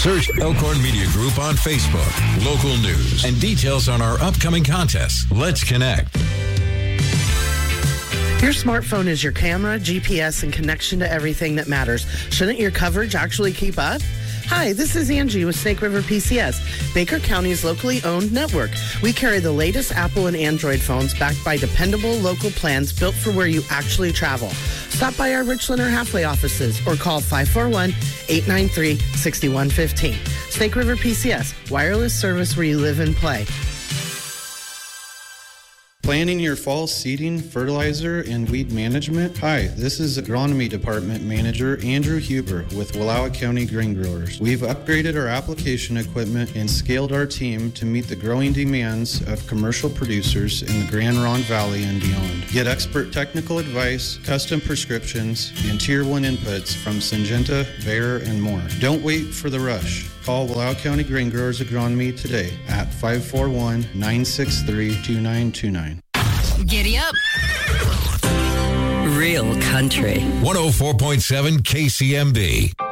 Search Elkhorn Media Group on Facebook. Local news and details on our upcoming contests. Let's connect. Your smartphone is your camera, GPS, and connection to everything that matters. Shouldn't your coverage actually keep up? Hi, this is Angie with Snake River PCS, Baker County's locally owned network. We carry the latest Apple and Android phones backed by dependable local plans built for where you actually travel. Stop by our Richland or Halfway offices or call 541-893-6115. Snake River PCS, wireless service where you live and play. Planning your fall seeding, fertilizer, and weed management? Hi, this is Agronomy Department Manager Andrew Huber with Wallowa County Grain Growers. We've upgraded our application equipment and scaled our team to meet the growing demands of commercial producers in the Grand Ronde Valley and beyond. Get expert technical advice, custom prescriptions, and Tier 1 inputs from Syngenta, Bayer, and more. Don't wait for the rush. Call Wallowa County Grain Growers Agronomy today at 541-963-2929. Giddy up. Real country. 104.7 KCMB.